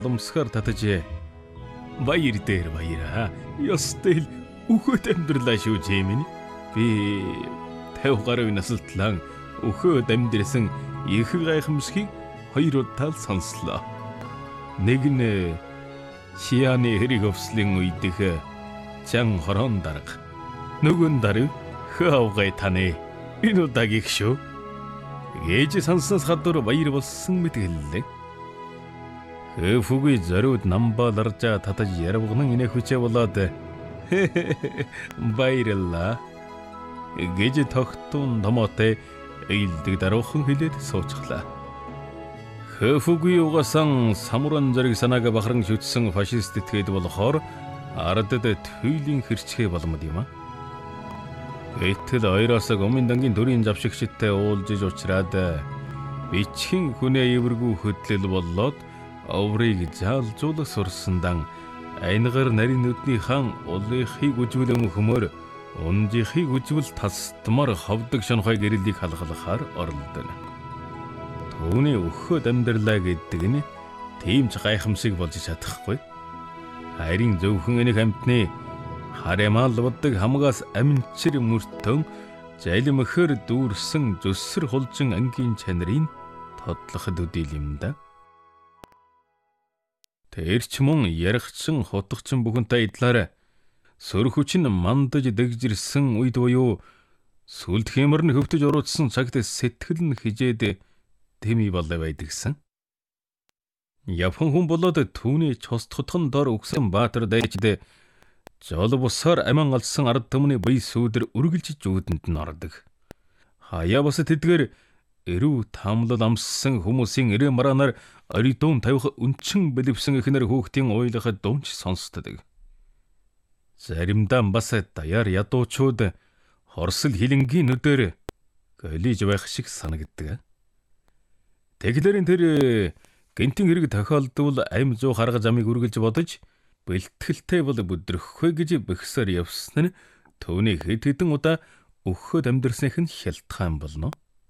Ламсгаар татаж баяр дээр баяраа. Ёстой л өөхөд амьдралаа шүү Жимин. Би 50 гаруй насалтлан өөхөд амьдрсан их гайхамшигыг хоёр удаа сонслоо. Нэг нь Шианы хэрэг өвслийн үедх Чан хорон дарга. Нөгөө даруй хавгай таны энэ удаагийн шүү. Ээж санснаас гадуур баяр болсон мэтгэлээ. Хөфүгүй зориуд намбаларжа татаж ярвгнан инэх хүчээ болоод баярлаа. Гэж тогтун томоотой эйлдэг даруухан хэлээд суучглаа. Хөфүгүй угасан самуран зэрэг санаага бахаран шүтсэн фашист этгээд болохоор ардад түйлийн хэрчхээ боломд юм а. Гэтэл хоёроос гомын дангийн төрийн завшигчтай уулзж уучраад бичхэн хүнээ эвэргүй хөдлөл боллоод оврыг заалжуулах сурсандан айнгаар нарийн нүдний хан улыхыг үжвэлэн хөмөр унжихыг үжвэл тасдмар ховдөг шонхой гэрэлийг халахлахаар оролдоно. Түүний өөхөд амьдралаа гэдэг нь тийм ч гайхамшиг болж чадахгүй. Харин зөвхөн энэ хамтны харамал боддог хамгаас аминчир мөртөн залимхэр дүүрсэн зүсэр хулжин ангийн чанарыг тодлоход үдил юм да. Тэрч мөн ярахчин хотгочин бүхэнтэй идлаарай. Сөр хүчин мандаж дэгжирсэн үед буюу сүлд хэмэрн хөвтөж оруулсан цагт сэтгэл нь хижээд тэми болоо байдагсан. Япон хүн болоод түүний цостхотхон дор өгсөн баатар дайчд жол бусаар амин алсан ард түмний бие сүүдэр үргэлж жүүдэнд нь ордог. Хаяа бас тэдгээр эрүү таамлал амссан хүмүүсийн эрэ мараанаар оридон тавих өнчин бэлэвсэн ихнэр хүүхдийн уйлахад дуунч сонсдог. Заримдаа бас даяар ядуучууд хорсол хилэнгийн нүдээр голиж байх шиг санагддаг. Тэглэрийн тэр гинтийн хэрэг тохиолдвол амь зуу харгаж амыг үргэлж бодож бэлтгэлтэй бол бүдрөхгүй гэж бэхсээр явсан нь түүний хэд хэдэн удаа өгөхөд амьдрсных нь хялтгаан болно.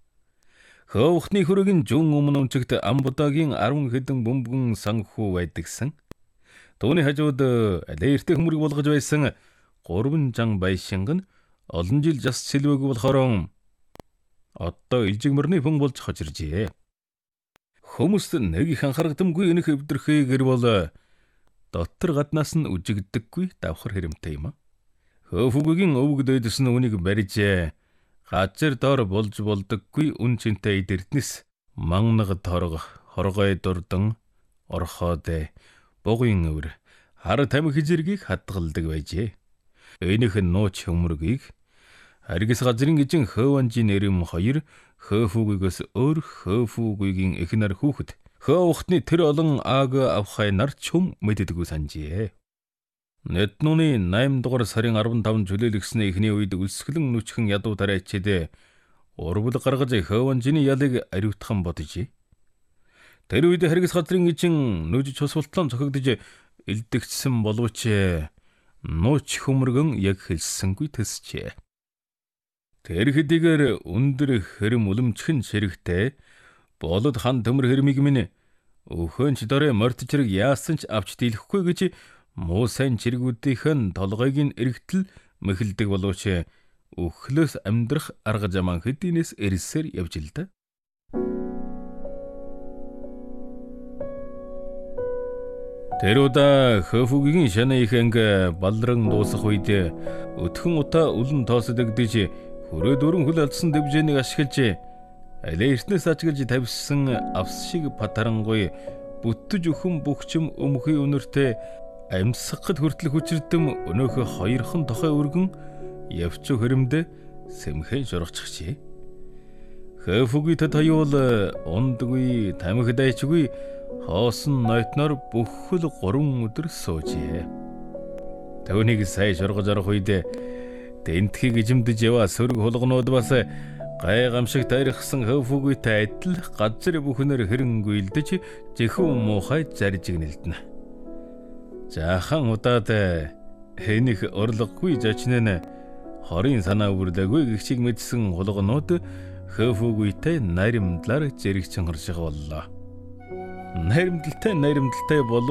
Хөөхний хөрөгийн жун өмнө өнчигт амбудаагийн 10 хэдэн бөмбөгөн санхүү байдагсан. Түүний хажууд алээртэй хөмөрг болгож байсан 3 жан байшинг нь олон жил жас сэлвээг болохоор одоо илжигмэрний хүн болж хожиржээ. Хүмүүст нэг их анхаарагдамгүй энэх өвдөрхий гэр бол дотор гаднаас нь үжигдэггүй давхар хэрэмтэй юм. Хөөхөгийн өвөг дэдс нь үнийг барьж газар дор болж болдоггүй үн чинтэй эдэрднэс мангнаг торго хоргой дурдан орхоод бугын өвөр хар тамхи зэргийг хадгалдаг байжээ. Энэх нууч хөмөргийг харгас газрын гижин хөванжийн нэрэм 2 хөөфүгээс өөр хөөфүгийн эхнэр хүүхэд хөөхтний тэр олон аг авхай нар чүм мэддэггүй санжээ. Нэднүний 8 дугаар сарын 15 чөлөөлөгсний эхний үед үлсгэлэн нүчхэн ядуу тариачид урвал гаргаж хөванжины ялыг ариутхан бодожээ. Тэр үед харгас газрын гижин нүж цусвалтлан цохигдож элдэгдсэн боловч нууч хөмөргөн яг хэлсэнгүй төсчээ. Тэр хэдийгээр өндөр хэрэм үлэмчхэн ширэгтэй болод хан төмөр хэрмийг минь өхөнч дорой мортчрэг яасан ч авч дийлэхгүй гэж муу сайн чиргүүдийнхэн толгойг нь эргэтл мэхэлдэг боловч өхлөөс амьдрах арга заман хэдийнээс эрсээр явж л да. Тэр удаа Хөфүгийн шаны их анги балран дуусах үед өтхөн утаа үлэн тоосдогдож хүрээ дөрөн хөл алдсан дэвжээнийг ашиглаж алей эртнээс ажиглаж тавьсан авс шиг патарангуй бүттэж өхөн бөхчм өмхий өнөртэй амьсгахад хүртэл хүчирдэм өнөөхө 2хан тохой өргөн явч хөрөмдө сэмхэн шургачжээ. Хөфүгийн тат хоёул ундгүй тамхи дайчгүй хоосон нойтноор бүхэл 3 өдөр суужээ. Төвнийг сая шургаж орох үед тентхийг гжимдэж яваа сөрөг хулгнууд бас гайгамшиг тарихсан Хөфүгийтэй адил газар бүхнэр хэрэнгүй илдэж жихүү муухай зарж игнэлдэнэ. Жаахан удаад хэнийх орлогогүй зочнэн хорийн санаа үрлээгүй гихчиг мэдсэн хулгнууд Хөфүгийтэй наримдлаар зэрэгчин хорших боллоо. Наримдалтай болов